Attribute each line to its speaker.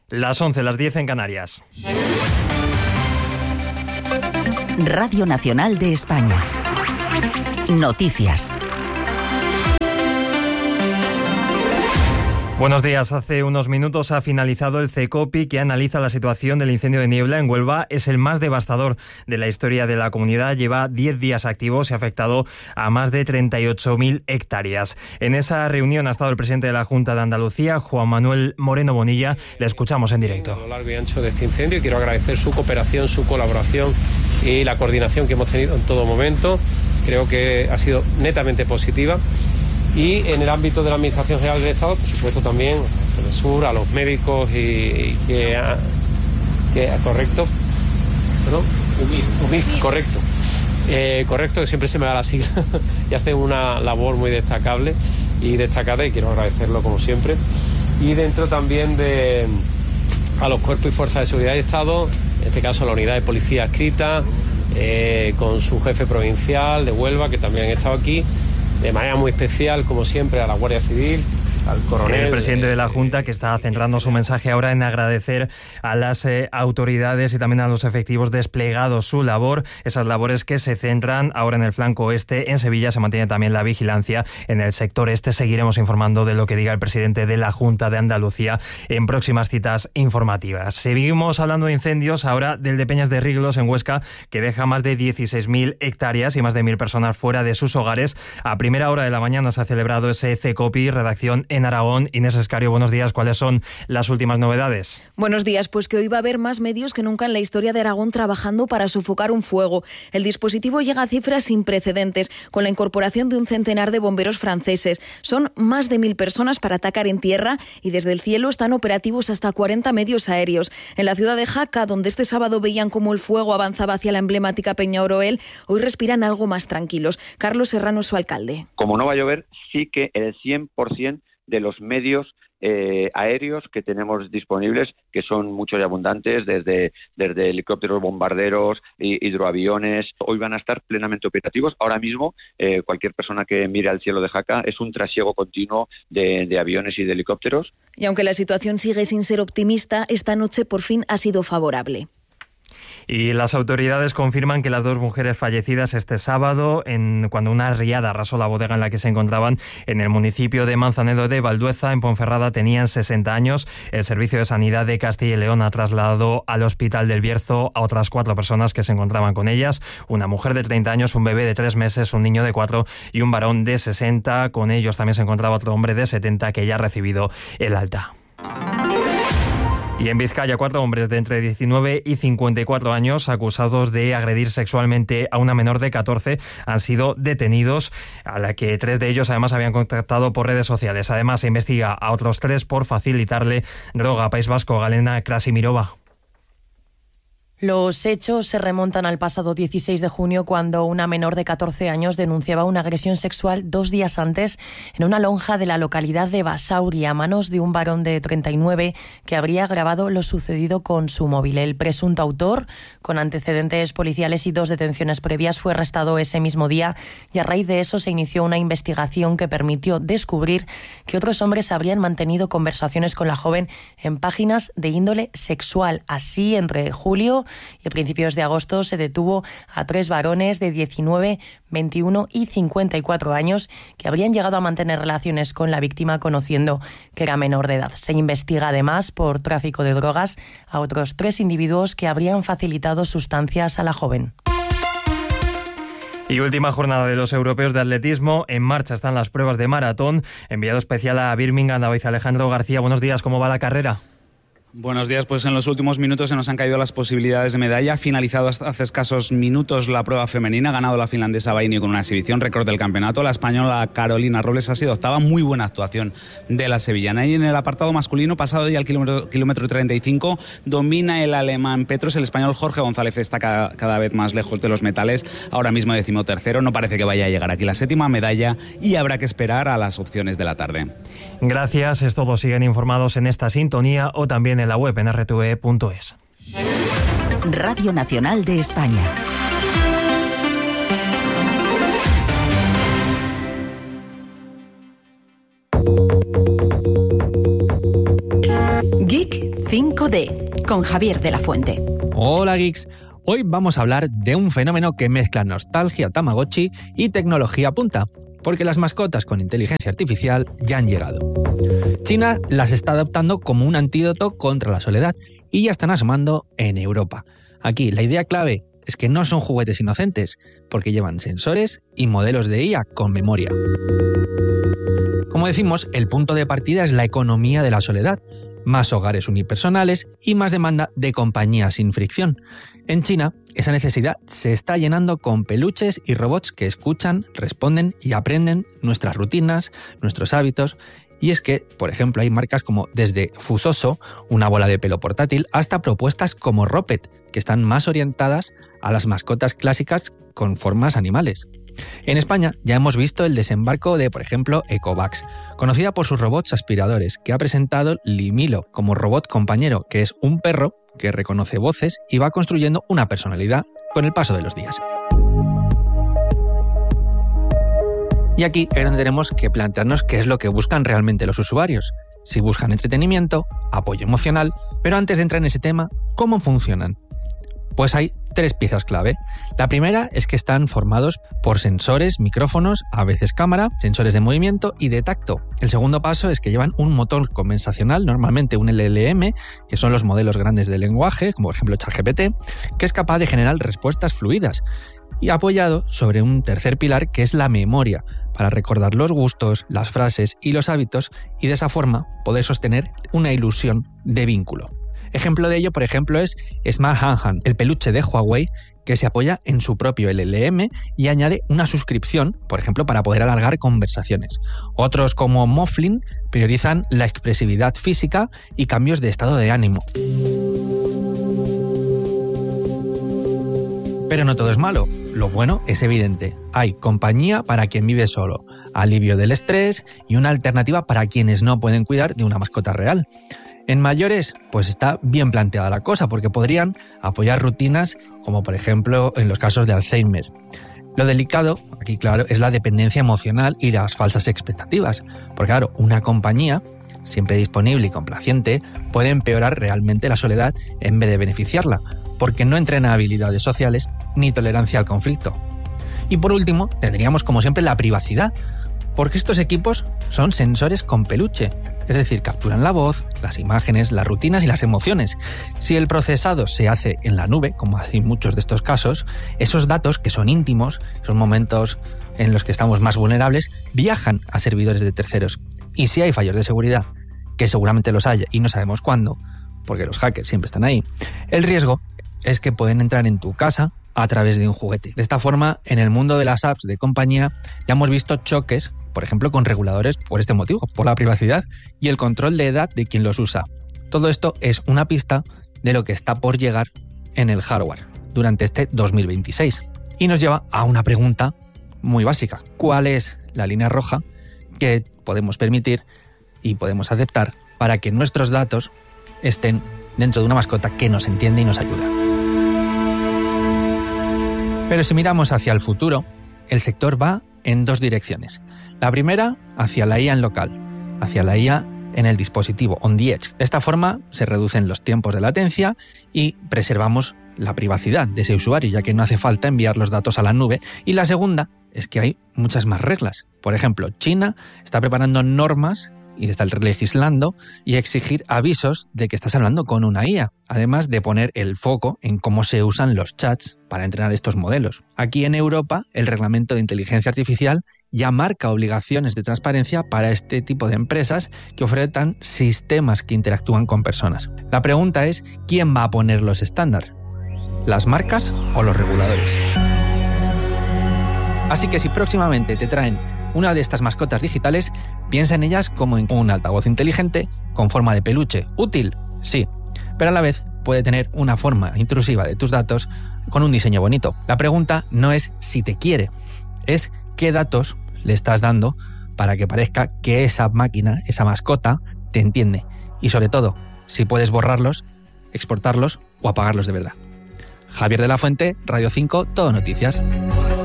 Speaker 1: Las 11, las 10 en Canarias.
Speaker 2: Radio Nacional de España. Noticias.
Speaker 1: Buenos días. Hace unos minutos ha finalizado el CECOPI, que analiza la situación del incendio de niebla en Huelva. Es el más devastador de la historia de la comunidad. Lleva 10 días activos y ha afectado a más de 38.000 hectáreas. En esa reunión ha estado el presidente de la Junta de Andalucía, Juan Manuel Moreno Bonilla. Le escuchamos en directo.
Speaker 3: A lo largo y ancho de este incendio, y quiero agradecer su cooperación, su colaboración y la coordinación que hemos tenido en todo momento. Creo que ha sido netamente positiva. Y en el ámbito de la Administración General del Estado, por supuesto también a Sedesur, a los médicos y correcto, ¿no? UMIF, correcto. Correcto, que siempre se me da la sigla y hace una labor muy destacable y destacada, y quiero agradecerlo como siempre. Y dentro también a los cuerpos y fuerzas de seguridad y Estado, en este caso la unidad de policía adscrita, con su jefe provincial de Huelva, que también han estado aquí. De manera muy especial, como siempre, a la Guardia Civil, al coronel.
Speaker 1: El presidente de la Junta, que está centrando su mensaje ahora en agradecer a las autoridades y también a los efectivos desplegados su labor, esas labores que se centran ahora en el flanco oeste. En Sevilla se mantiene también la vigilancia en el sector este. Seguiremos informando de lo que diga el presidente de la Junta de Andalucía en próximas citas informativas. Seguimos hablando de incendios, ahora del de Peñas de Riglos en Huesca, que deja más de 16.000 hectáreas y más de 1.000 personas fuera de sus hogares. A primera hora de la mañana se ha celebrado ese CECOPI, redacción en Aragón. Inés Escario, buenos días. ¿Cuáles son las últimas novedades?
Speaker 4: Buenos días. Pues que hoy va a haber más medios que nunca en la historia de Aragón trabajando para sofocar un fuego. El dispositivo llega a cifras sin precedentes, con la incorporación de un centenar de bomberos franceses. Son más de 1.000 personas para atacar en tierra, y desde el cielo están operativos hasta 40 medios aéreos. En la ciudad de Jaca, donde este sábado veían cómo el fuego avanzaba hacia la emblemática Peña Oroel, hoy respiran algo más tranquilos. Carlos Serrano es su alcalde.
Speaker 5: Como no va a llover, sí que el 100% de los medios aéreos que tenemos disponibles, que son muchos y abundantes, desde helicópteros, bombarderos, hidroaviones, hoy van a estar plenamente operativos. Ahora mismo, cualquier persona que mire al cielo de Jaca es un trasiego continuo de aviones y de helicópteros.
Speaker 4: Y aunque la situación sigue sin ser optimista, esta noche por fin ha sido favorable.
Speaker 1: Y las autoridades confirman que las dos mujeres fallecidas este sábado, cuando una riada arrasó la bodega en la que se encontraban en el municipio de Manzanedo de Valdueza, en Ponferrada, tenían 60 años. El Servicio de Sanidad de Castilla y León ha trasladado al Hospital del Bierzo a otras 4 personas que se encontraban con ellas: una mujer de 30 años, un bebé de 3 meses, un niño de 4 y un varón de 60. Con ellos también se encontraba otro hombre de 70 que ya ha recibido el alta. Y en Vizcaya, 4 hombres de entre 19 y 54 años acusados de agredir sexualmente a una menor de 14 han sido detenidos, a la que 3 de ellos además habían contactado por redes sociales. Además se investiga a otros 3 por facilitarle droga. País Vasco, Galena Krasimirova.
Speaker 6: Los hechos se remontan al pasado 16 de junio, cuando una menor de 14 años denunciaba una agresión sexual 2 días antes en una lonja de la localidad de Basauri a manos de un varón de 39 que habría grabado lo sucedido con su móvil. El presunto autor, con antecedentes policiales y 2 detenciones previas, fue arrestado ese mismo día, y a raíz de eso se inició una investigación que permitió descubrir que otros hombres habrían mantenido conversaciones con la joven en páginas de índole sexual. Así, entre julio y a principios de agosto se detuvo a 3 varones de 19, 21 y 54 años que habrían llegado a mantener relaciones con la víctima conociendo que era menor de edad. Se investiga además por tráfico de drogas a otros 3 individuos que habrían facilitado sustancias a la joven.
Speaker 1: Y última jornada de los europeos de atletismo. En marcha están las pruebas de maratón. Enviado especial a Birmingham, David Alejandro García. Buenos días, ¿cómo va la carrera?
Speaker 7: Buenos días, pues en los últimos minutos se nos han caído las posibilidades de medalla. Ha finalizado hace escasos minutos la prueba femenina, ha ganado la finlandesa Baini con una exhibición récord del campeonato. La española Carolina Robles ha sido octava, muy buena actuación de la sevillana. Y en el apartado masculino, pasado ya el kilómetro 35, domina el alemán Petros. El español Jorge González está cada vez más lejos de los metales, ahora mismo 13º. No parece que vaya a llegar aquí la 7ª medalla y habrá que esperar a las opciones de la tarde.
Speaker 1: Gracias, es todo. Siguen informados en esta sintonía o también en la web en rtve.es.
Speaker 2: Radio Nacional de España.
Speaker 8: Geek
Speaker 2: 5D, con Javier de la Fuente.
Speaker 8: Hola geeks, hoy vamos a hablar de un fenómeno que mezcla nostalgia Tamagotchi y tecnología punta, porque las mascotas con inteligencia artificial ya han llegado. China las está adoptando como un antídoto contra la soledad y ya están asomando en Europa. Aquí la idea clave es que no son juguetes inocentes, porque llevan sensores y modelos de IA con memoria. Como decimos, el punto de partida es la economía de la soledad, más hogares unipersonales y más demanda de compañía sin fricción. En China, esa necesidad se está llenando con peluches y robots que escuchan, responden y aprenden nuestras rutinas, nuestros hábitos. Y es que, por ejemplo, hay marcas como desde Fusoso, una bola de pelo portátil, hasta propuestas como Ropet, que están más orientadas a las mascotas clásicas con formas animales. En España ya hemos visto el desembarco de, por ejemplo, Ecovacs, conocida por sus robots aspiradores, que ha presentado Limilo como robot compañero, que es un perro que reconoce voces y va construyendo una personalidad con el paso de los días. Y aquí es donde tenemos que plantearnos qué es lo que buscan realmente los usuarios. Si buscan entretenimiento, apoyo emocional, pero antes de entrar en ese tema, ¿cómo funcionan? Pues hay 3 piezas clave. La primera es que están formados por sensores, micrófonos, a veces cámara, sensores de movimiento y de tacto. El segundo paso es que llevan un motor conversacional, normalmente un LLM, que son los modelos grandes de lenguaje, como por ejemplo ChatGPT, que es capaz de generar respuestas fluidas, y apoyado sobre un tercer pilar que es la memoria, para recordar los gustos, las frases y los hábitos, y de esa forma poder sostener una ilusión de vínculo. Ejemplo de ello, por ejemplo, es Smart Han, el peluche de Huawei que se apoya en su propio LLM y añade una suscripción, por ejemplo, para poder alargar conversaciones. Otros, como Moflin, priorizan la expresividad física y cambios de estado de ánimo. Pero no todo es malo. Lo bueno es evidente. Hay compañía para quien vive solo, alivio del estrés y una alternativa para quienes no pueden cuidar de una mascota real. En mayores, pues está bien planteada la cosa, porque podrían apoyar rutinas como por ejemplo en los casos de Alzheimer. Lo delicado, aquí claro, es la dependencia emocional y las falsas expectativas. Porque claro, una compañía, siempre disponible y complaciente, puede empeorar realmente la soledad en vez de beneficiarla, porque no entrena habilidades sociales ni tolerancia al conflicto. Y por último, tendríamos como siempre la privacidad, porque estos equipos son sensores con peluche, es decir, capturan la voz, las imágenes, las rutinas y las emociones. Si el procesado se hace en la nube, como hay muchos de estos casos, esos datos que son íntimos, son momentos en los que estamos más vulnerables, viajan a servidores de terceros. Y si hay fallos de seguridad, que seguramente los haya y no sabemos cuándo, porque los hackers siempre están ahí, el riesgo es que pueden entrar en tu casa a través de un juguete. De esta forma, en el mundo de las apps de compañía ya hemos visto choques, por ejemplo, con reguladores por este motivo, por la privacidad y el control de edad de quien los usa. Todo esto es una pista de lo que está por llegar en el hardware durante este 2026. Y nos lleva a una pregunta muy básica. ¿Cuál es la línea roja que podemos permitir y podemos aceptar para que nuestros datos estén dentro de una mascota que nos entiende y nos ayuda? Pero si miramos hacia el futuro, el sector va en 2 direcciones. La primera, hacia la IA en local, hacia la IA en el dispositivo, on the edge. De esta forma se reducen los tiempos de latencia y preservamos la privacidad de ese usuario, ya que no hace falta enviar los datos a la nube. Y la segunda es que hay muchas más reglas. Por ejemplo, China está preparando normas y está legislando y exigir avisos de que estás hablando con una IA, además de poner el foco en cómo se usan los chats para entrenar estos modelos. Aquí en Europa, el reglamento de inteligencia artificial ya marca obligaciones de transparencia para este tipo de empresas que ofertan sistemas que interactúan con personas. La pregunta es, ¿quién va a poner los estándares? ¿Las marcas o los reguladores? Así que si próximamente te traen una de estas mascotas digitales, piensa en ellas como en un altavoz inteligente con forma de peluche. Útil, sí, pero a la vez puede tener una forma intrusiva de tus datos con un diseño bonito. La pregunta no es si te quiere, es qué datos le estás dando para que parezca que esa máquina, esa mascota, te entiende. Y sobre todo, si puedes borrarlos, exportarlos o apagarlos de verdad. Javier de la Fuente, Radio 5, Todo Noticias.